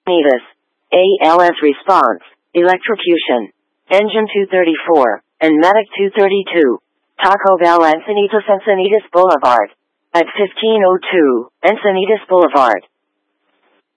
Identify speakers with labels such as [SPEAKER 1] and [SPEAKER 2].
[SPEAKER 1] Encinitas. ALS response. Electrocution. Engine 234. And Medic 232. Taco Bell Encinitas Boulevard. At 1502, Encinitas Boulevard.